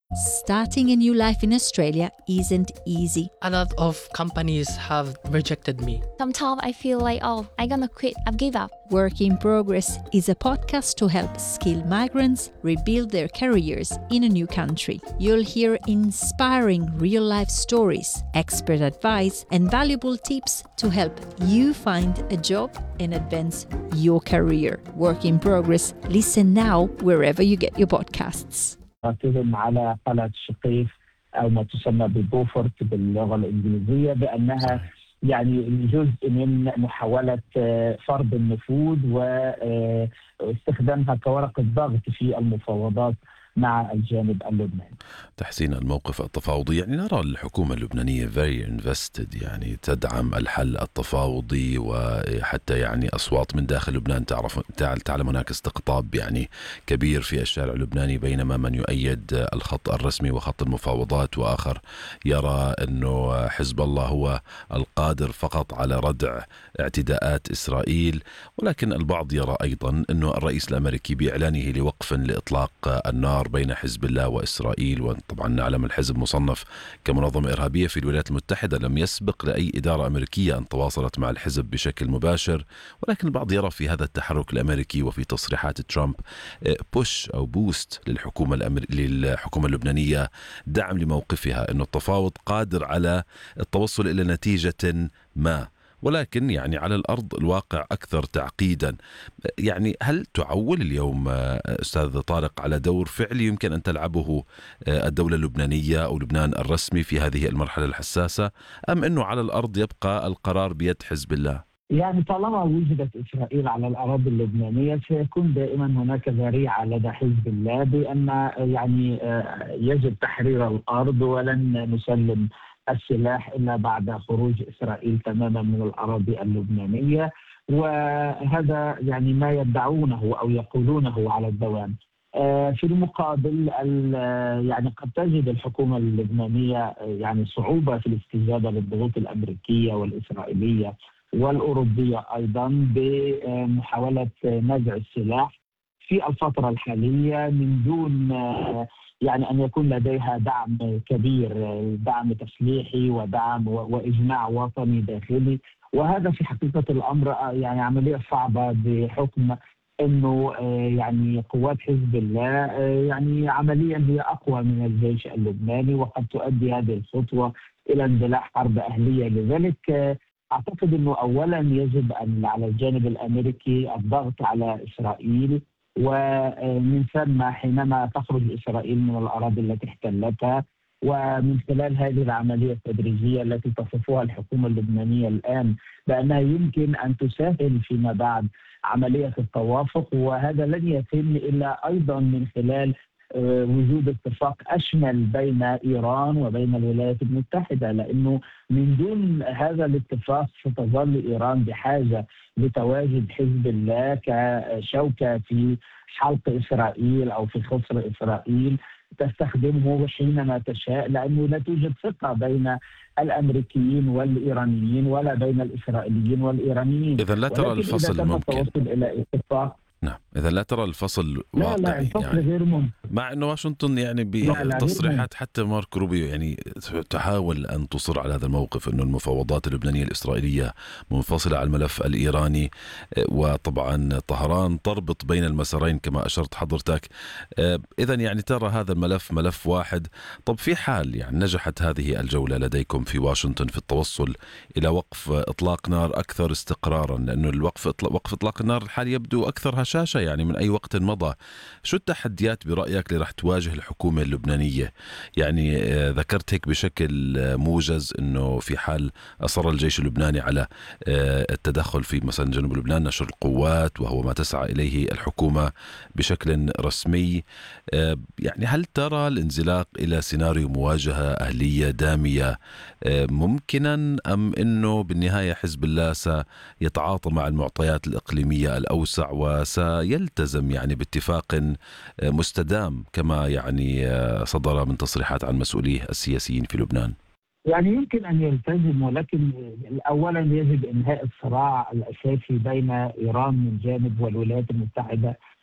Starting a new life in Australia isn't easy. A lot of companies have rejected me. Sometimes I feel like, I'm gonna quit, I've give up. Work in Progress is a podcast to help skilled migrants rebuild their careers in a new country. You'll hear inspiring real-life stories, expert advice, and valuable tips to help you find a job and advance your career. Work in Progress. Listen now wherever you get your podcasts. أعتمد على قلعة الشقيق أو ما تسمى ببوفورت باللغة الإنجليزية بأنها يعني جزء من محاولة فرض النفوذ واستخدامها كورقة ضغط في المفاوضات مع الجانب اللبناني. تحسين الموقف التفاوضي، يعني نرى الحكومة اللبنانية very invested، يعني تدعم الحل التفاوضي، وحتى يعني أصوات من داخل لبنان تعلم هناك استقطاب يعني كبير في الشارع اللبناني، بينما من يؤيد الخط الرسمي وخط المفاوضات، وآخر يرى أنه حزب الله هو القادر فقط على ردع اعتداءات إسرائيل. ولكن البعض يرى أيضا أنه الرئيس الأمريكي بإعلانه لوقف لإطلاق النار بين حزب الله وإسرائيل، وطبعا نعلم الحزب مصنف كمنظمة إرهابية في الولايات المتحدة، لم يسبق لأي إدارة أمريكية أن تواصلت مع الحزب بشكل مباشر. ولكن البعض يرى في هذا التحرك الأمريكي وفي تصريحات ترامب بوش أو بوست للحكومة اللبنانية، دعم لموقفها أنه التفاوض قادر على التوصل إلى نتيجة ما، ولكن يعني على الأرض الواقع أكثر تعقيدا. يعني هل تعول اليوم أستاذ طارق على دور فعلي يمكن أن تلعبه الدولة اللبنانية أو لبنان الرسمي في هذه المرحلة الحساسة، أم أنه على الأرض يبقى القرار بيد حزب الله؟ يعني طالما وجدت إسرائيل على الأراضي اللبنانية سيكون دائما هناك ذريعة لدى حزب الله بأن يعني يجب تحرير الأرض، ولن نسلم السلاح إلا بعد خروج إسرائيل تماما من الأراضي اللبنانية. وهذا يعني ما يدعونه أو يقولونه على الدوام. في المقابل يعني قد تجد الحكومة اللبنانية يعني صعوبة في الاستجابة للضغوط الأمريكية والإسرائيلية والأوروبية أيضا بمحاولة نزع السلاح في الفترة الحالية من دون يعني أن يكون لديها دعم كبير، دعم تسليحي ودعم وإجماع وطني داخلي. وهذا في حقيقة الأمر يعني عملية صعبة بحكم أنه يعني قوات حزب الله يعني عمليا هي أقوى من الجيش اللبناني، وقد تؤدي هذه الخطوة إلى اندلاع حرب أهلية. لذلك أعتقد أنه أولا يجب أن على الجانب الأمريكي الضغط على إسرائيل، ومن ثم حينما تخرج إسرائيل من الأراضي التي احتلتها، ومن خلال هذه العملية التدريجية التي تصفها الحكومة اللبنانية الآن بأنها يمكن أن تسهل فيما بعد عملية التوافق. وهذا لن يتم إلا أيضا من خلال وجود اتفاق أشمل بين إيران وبين الولايات المتحدة، لأنه من دون هذا الاتفاق ستظل إيران بحاجة لتواجد حزب الله كشوكة في حلق إسرائيل أو في خصر إسرائيل تستخدمه حينما تشاء، لأنه لا توجد ثقة بين الأمريكيين والإيرانيين ولا بين الإسرائيليين والإيرانيين. إذا لا ترى الفصل ممكن. التوصل إلى اتفاق. نعم، إذا لا ترى الفصل واقعي. لا الفصل يعني غير ممكن. مع أنه واشنطن يعني بتصريحات حتى مارك روبيو يعني تحاول أن تصر على هذا الموقف، أنه المفاوضات اللبنانية الإسرائيلية منفصلة عن الملف الإيراني، وطبعا طهران تربط بين المسارين كما أشرت حضرتك. إذا يعني ترى هذا الملف ملف واحد. طب في حال يعني نجحت هذه الجولة لديكم في واشنطن في التوصل إلى وقف إطلاق نار أكثر استقرارا، لأنه وقف إطلاق النار الحالي يبدو أكثر هشاشة يعني من أي وقت مضى، شو التحديات برأيك اللي راح تواجه الحكومة اللبنانية؟ يعني ذكرت هيك بشكل موجز أنه في حال أصر الجيش اللبناني على التدخل في مثلا جنوب لبنان نشر القوات، وهو ما تسعى إليه الحكومة بشكل رسمي. يعني هل ترى الانزلاق إلى سيناريو مواجهة أهلية دامية ممكنا، أم أنه بالنهاية حزب الله سيتعاطى مع المعطيات الإقليمية الأوسع وسيلتزم يعني باتفاق مستدام كما يعني صدر من تصريحات عن مسؤوليه السياسيين في لبنان؟ يعني يمكن أن يلتزم، ولكن أولا يجب إنهاء الصراع الأساسي بين إيران من جانب والولايات المتحدة